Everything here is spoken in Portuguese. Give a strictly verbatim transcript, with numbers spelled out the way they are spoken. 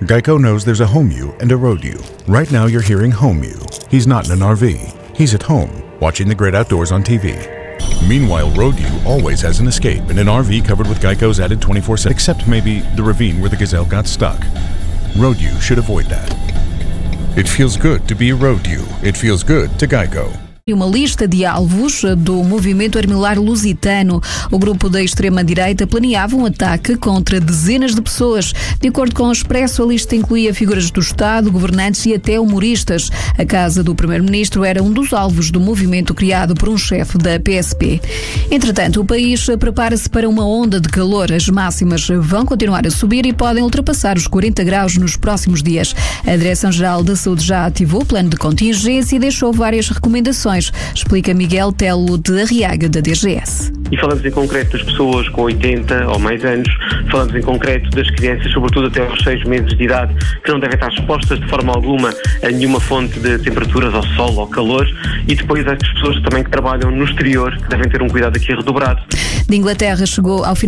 Geico knows there's a home you and a road you. Right now you're hearing home you. He's not in an R V. He's at home, watching the great outdoors on T V. Meanwhile, road you always has an escape in an R V covered with Geico's added twenty-four seven, except maybe the ravine where the gazelle got stuck. Road you should avoid that. It feels good to be a road you. It feels good to Geico. Uma lista de alvos do movimento Armilar Lusitano. O grupo da extrema-direita planeava um ataque contra dezenas de pessoas. De acordo com o Expresso, a lista incluía figuras do Estado, governantes e até humoristas. A casa do primeiro-ministro era um dos alvos do movimento criado por um chefe da P S P. Entretanto, o país prepara-se para uma onda de calor. As máximas vão continuar a subir e podem ultrapassar os quarenta graus nos próximos dias. A Direção-Geral da Saúde já ativou o plano de contingência e deixou várias recomendações. Explica Miguel Telo de Arriaga, da D G S. E falamos em concreto das pessoas com oitenta ou mais anos, falamos em concreto das crianças, sobretudo até aos seis meses de idade, que não devem estar expostas de forma alguma a nenhuma fonte de temperaturas, ao sol, ao calor, e depois as pessoas também que trabalham no exterior, que devem ter um cuidado aqui redobrado. De Inglaterra chegou ao final